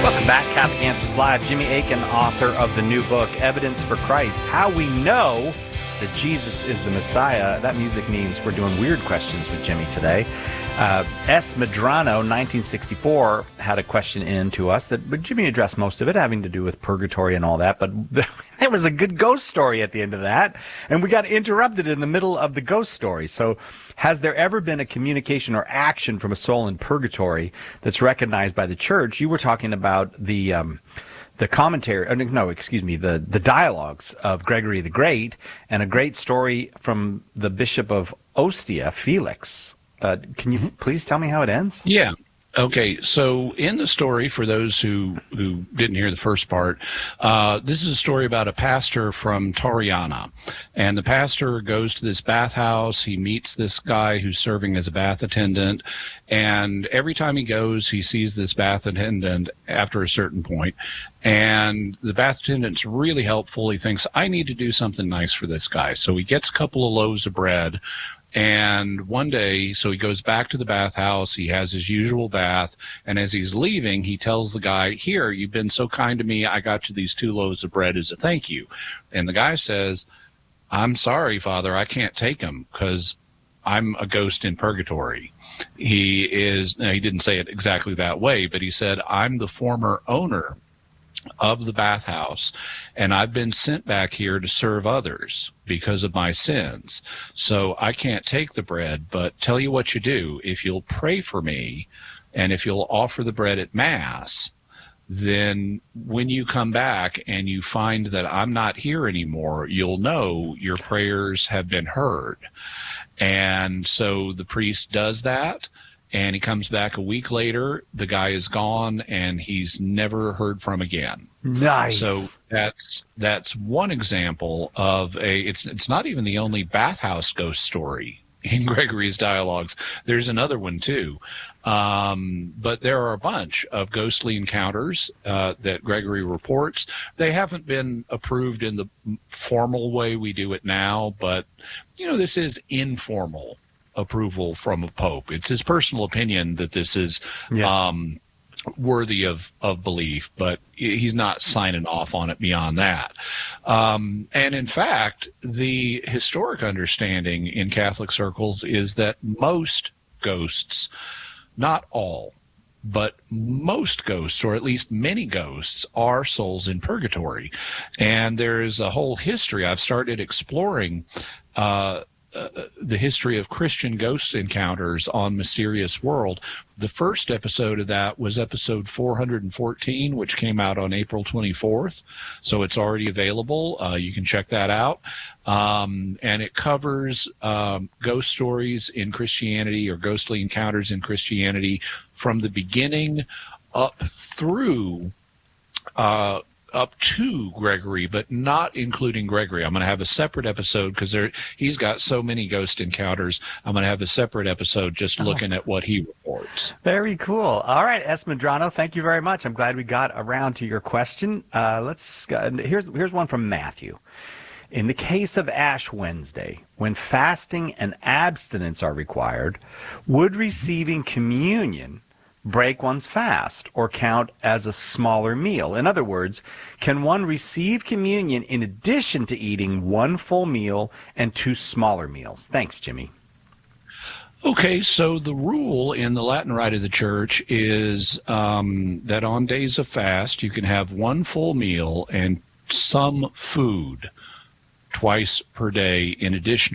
Welcome back, Catholic Answers Live. Jimmy Akin, author of the new book, Evidence for Christ, How We Know That Jesus is the Messiah. That music means we're doing weird questions with Jimmy today. S. Medrano, 1964, had a question in to us but Jimmy addressed most of it, having to do with purgatory and all that, but there was a good ghost story at the end of that, and we got interrupted in the middle of the ghost story. So has there ever been a communication or action from a soul in purgatory that's recognized by the church? You were talking about the commentary, the dialogues of Gregory the Great, and a great story from the Bishop of Ostia, Felix. Can you please tell me how it ends? Yeah. Okay, so in the story, for those who didn't hear the first part, this is a story about a pastor from Toriana. And the pastor goes to this bathhouse. He meets this guy who's serving as a bath attendant. And every time he goes, he sees this bath attendant after a certain point. And the bath attendant's really helpful. He thinks, I need to do something nice for this guy. So he gets a couple of loaves of bread. And one day, so he goes back to the bathhouse, he has his usual bath, and as he's leaving, he tells the guy, here, you've been so kind to me, I got you these 2 loaves of bread as a thank you. And the guy says, I'm sorry, Father, I can't take them because I'm a ghost in purgatory. He didn't say it exactly that way, but he said, I'm the former owner of the bathhouse, and I've been sent back here to serve others because of my sins. So I can't take the bread, but tell you what you do. If you'll pray for me, and if you'll offer the bread at Mass, then when you come back and you find that I'm not here anymore, you'll know your prayers have been heard. And so the priest does that. And he comes back a week later, the guy is gone, and he's never heard from again. Nice. So that's one example of it's not even the only bathhouse ghost story in Gregory's dialogues. There's another one too. But there are a bunch of ghostly encounters that Gregory reports. They haven't been approved in the formal way we do it now, but this is informal approval from a pope. It's his personal opinion that this is worthy of belief, but he's not signing off on it beyond that. And in fact, the historic understanding in Catholic circles is that most ghosts, not all, but most ghosts, or at least many ghosts, are souls in purgatory. And there's a whole history. I've started exploring the history of Christian ghost encounters on Mysterious World. The first episode of that was episode 414, which came out on April 24th. So it's already available. You can check that out. And it covers ghost stories in Christianity, or ghostly encounters in Christianity, from the beginning up through up to Gregory, but not including Gregory. I'm going to have a separate episode because he's got so many ghost encounters. I'm going to have a separate episode just looking at what he reports. Very cool. All right, S. Medrano, thank you very much. I'm glad we got around to your question. Here's one from Matthew. In the case of Ash Wednesday, when fasting and abstinence are required, would receiving communion break one's fast or count as a smaller meal? In other words, can one receive communion in addition to eating one full meal and 2 smaller meals? Thanks, Jimmy. Okay, so the rule in the Latin Rite of the Church is that on days of fast, you can have 1 full meal and some food twice per day in addition